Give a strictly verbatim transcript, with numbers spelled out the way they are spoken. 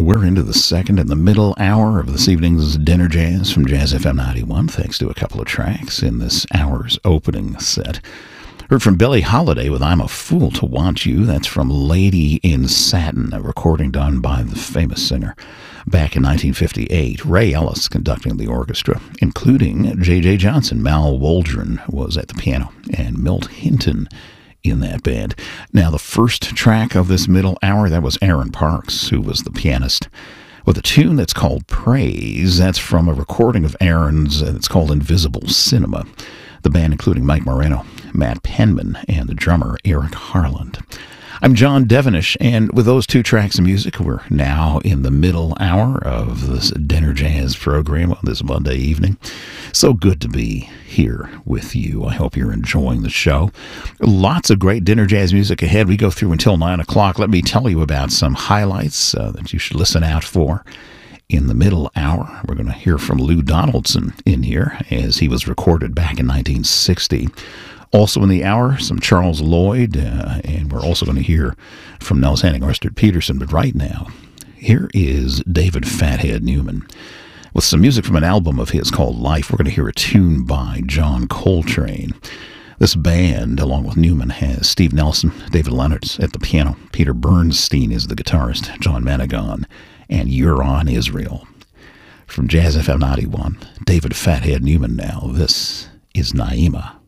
We're into the second and the middle hour of this evening's Dinner Jazz from Jazz F M ninety-one, thanks to a couple of tracks in this hour's opening set. Heard from Billie Holiday with I'm a Fool to Want You. That's from Lady in Satin, a recording done by the famous singer back in nineteen fifty-eight. Ray Ellis conducting the orchestra, including J J Johnson. Mal Waldron was at the piano, and Milt Hinton in that band. Now, the first track of this middle hour, that was Aaron Parks, who was the pianist, with a tune that's called Praise. That's from a recording of Aaron's, and it's called Invisible Cinema. The band including Mike Moreno, Matt Penman, and the drummer Eric Harland. I'm John Devenish, and with those two tracks of music, we're now in the middle hour of this Dinner Jazz program on this Monday evening. So good to be here with you. I hope you're enjoying the show. Lots of great Dinner Jazz music ahead. We go through until nine o'clock. Let me tell you about some highlights uh, that you should listen out for. In the middle hour, we're going to hear from Lou Donaldson in here, as he was recorded back in nineteen sixty. Also in the hour, some Charles Lloyd, uh, and we're also going to hear from Nels Henning, Armstead Peterson. But right now, here is David Fathead Newman with some music from an album of his called Life. We're going to hear a tune by John Coltrane. This band, along with Newman, has Steve Nelson, David Leonard at the piano, Peter Bernstein is the guitarist, John Managon, and Euron Israel. From Jazz F M ninety-one, David Fathead Newman now. This is Naima.